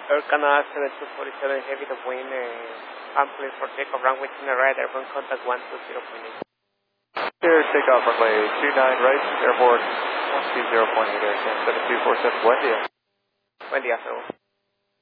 Air Canada 7247 Heavy, the wind, I'm pleased for takeoff runway 29 right, airborne contact 120.8. Here, takeoff runway 29 right, airborne 120.8, air 7247, buen día. Buen día, sir.